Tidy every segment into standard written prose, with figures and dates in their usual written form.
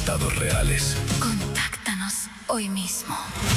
resultados reales. Contáctanos hoy mismo.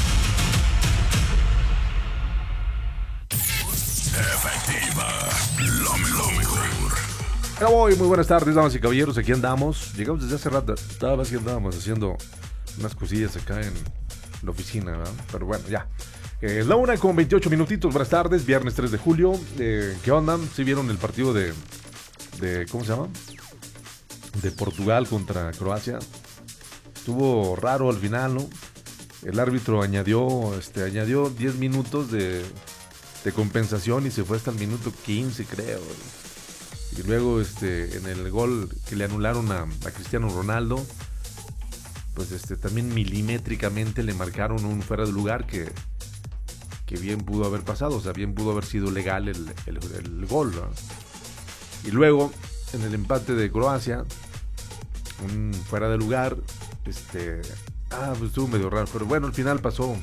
Efectiva, lo mejor. Muy buenas tardes, damas y caballeros, aquí andamos. Llegamos desde hace rato, estaba que andábamos haciendo unas cosillas acá en la oficina, ¿verdad? Pero bueno, ya. Es la 1:28. Buenas tardes, viernes 3 de julio. ¿Qué onda? ¿Sí vieron el partido de ¿cómo se llama? De Portugal contra Croacia? Estuvo raro al final, ¿no? El árbitro añadió 10 minutos de compensación y se fue hasta el minuto 15, creo. Y luego en el gol que le anularon a Cristiano Ronaldo, pues también milimétricamente le marcaron un fuera de lugar que bien pudo haber pasado, o sea, bien pudo haber sido legal el gol, ¿no? Y luego en el empate de Croacia, un fuera de lugar, pues estuvo medio raro, pero bueno, al final pasó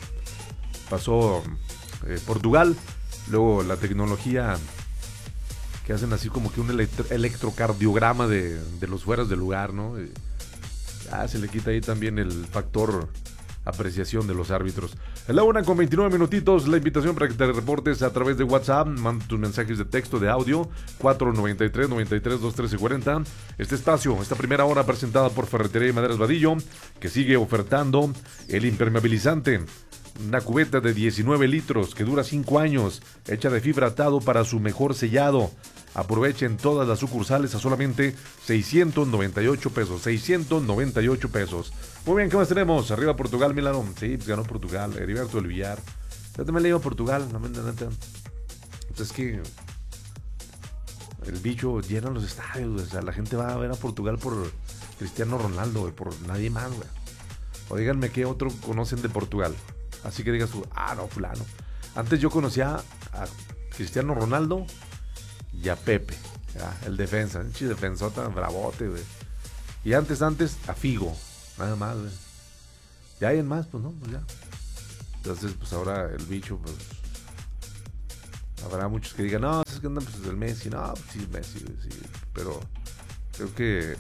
Portugal. Luego la tecnología que hacen así como que un electrocardiograma de los fueras de lugar, ¿no? Se le quita ahí también el factor apreciación de los árbitros. En la 1:29, la invitación para que te reportes a través de WhatsApp, manda tus mensajes de texto, de audio, 493-93-213-40. Este espacio, esta primera hora presentada por Ferretería y Maderas Vadillo, que sigue ofertando el impermeabilizante. Una cubeta de 19 litros que dura 5 años, hecha de fibra atado para su mejor sellado. Aprovechen todas las sucursales a solamente 698 pesos. 698 pesos. Muy bien, ¿qué más tenemos? Arriba Portugal, Milano. Sí, pues ganó Portugal. Heriberto del Villar. Yo también le digo a Portugal, no me neta. Es que el bicho llena los estadios, o sea, la gente va a ver a Portugal por Cristiano Ronaldo, güey, por nadie más, güey. O díganme qué otro conocen de Portugal. Así que digas tú, no, fulano. Antes yo conocía a Cristiano Ronaldo y a Pepe, ¿ya? El defensa, un defensota bravote, güey. Y antes a Figo, nada más, güey. Ya hay en más, pues no, pues ya. Entonces, pues ahora el bicho, pues habrá muchos que digan, no, es que andan pues el Messi, no, pues sí, Messi, sí. Pero creo que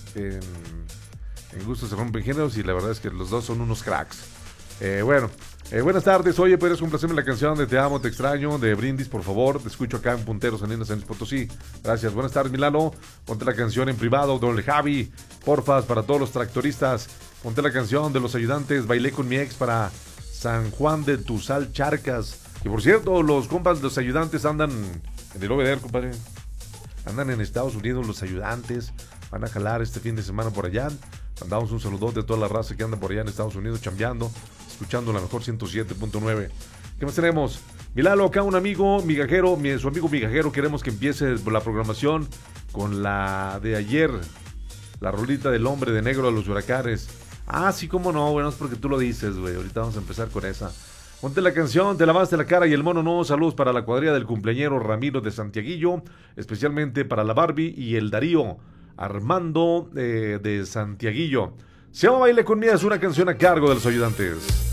en gusto se rompen géneros y la verdad es que los dos son unos cracks. Buenas tardes. Oye, puedes complacerme la canción de Te Amo, Te Extraño, de Brindis, por favor. Te escucho acá en Punteros, Salinas, San Luis Potosí. Gracias. Buenas tardes, Milano. Ponte la canción en privado, don Javi. Porfas, para todos los tractoristas. Ponte la canción de Los Ayudantes. Bailé con mi ex para San Juan de Tuzal, Charcas. Y por cierto, los compas de Los Ayudantes andan en el Obeder, compadre. Andan en Estados Unidos los Ayudantes. Van a jalar este fin de semana por allá. Mandamos un saludote a toda la raza que anda por allá en Estados Unidos chambeando, escuchando la mejor 107.9. ¿Qué más tenemos? Milalo, acá un amigo migajero, su amigo migajero, queremos que empiece la programación con la de ayer, la rolita del hombre de negro de los huracanes. Sí, cómo no, bueno, es porque tú lo dices, güey. Ahorita vamos a empezar con esa. Ponte la canción, Te lavaste la cara y el mono no. Saludos para la cuadrilla del cumpleañero Ramiro de Santiaguillo, especialmente para la Barbie y el Darío Armando de Santiaguillo. Se llama Baile conmigo, es una canción a cargo de Los Ayudantes.